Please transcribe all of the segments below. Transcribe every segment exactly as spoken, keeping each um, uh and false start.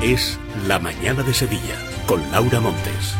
Es La Mañana de Sevilla, con Laura Montes.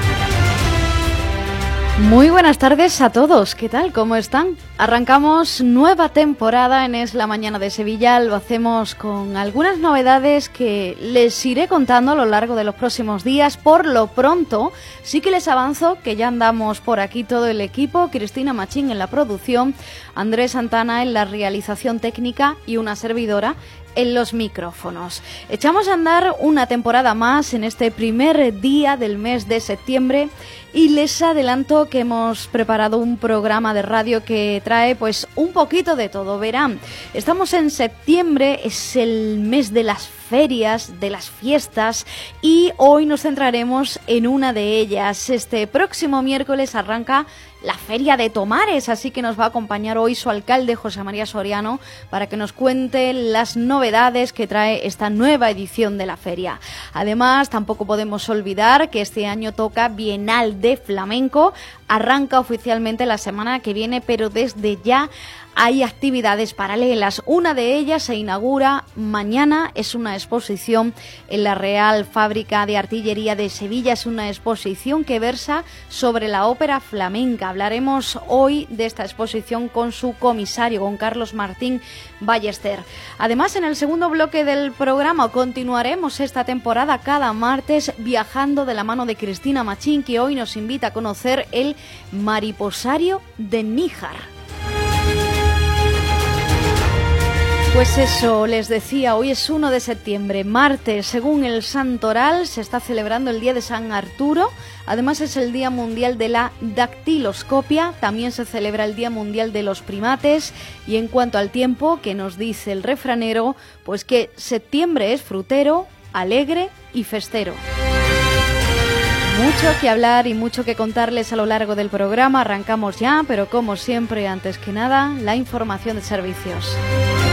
Muy buenas tardes a todos, ¿qué tal? ¿Cómo están? Arrancamos nueva temporada en Es la Mañana de Sevilla, lo hacemos con algunas novedades que les iré contando a lo largo de los próximos días. Por lo pronto, sí que les avanzo que ya andamos por aquí todo el equipo, Cristina Machín en la producción, Andrés Santana en la realización técnica y una servidora en los micrófonos. Echamos a andar una temporada más en este primer día del mes de septiembre y les adelanto que hemos preparado un programa de radio que trae pues un poquito de todo. Verán, estamos en septiembre, es el mes de las ferias, de las fiestas, y hoy nos centraremos en una de ellas. Este próximo miércoles arranca la Feria de Tomares, así que nos va a acompañar hoy su alcalde José María Soriano para que nos cuente las novedades que trae esta nueva edición de la feria. Además, tampoco podemos olvidar que este año toca Bienal de Flamenco, arranca oficialmente la semana que viene, pero desde ya hay actividades paralelas. Una de ellas se inaugura mañana, es una exposición en la Real Fábrica de Artillería de Sevilla, es una exposición que versa sobre la ópera flamenca. Hablaremos hoy de esta exposición con su comisario, con Carlos Martín Ballester. Además, en el segundo bloque del programa continuaremos esta temporada cada martes viajando de la mano de Cristina Machín, que hoy nos invita a conocer el Mariposario de Níjar. Pues eso, les decía, hoy es uno de septiembre, martes, según el santoral, se está celebrando el Día de San Arturo, además es el Día Mundial de la Dactiloscopia, también se celebra el Día Mundial de los Primates, y en cuanto al tiempo, que nos dice el refranero, pues que septiembre es frutero, alegre y festero. Mucho que hablar y mucho que contarles a lo largo del programa, arrancamos ya, pero como siempre, antes que nada, la información de servicios.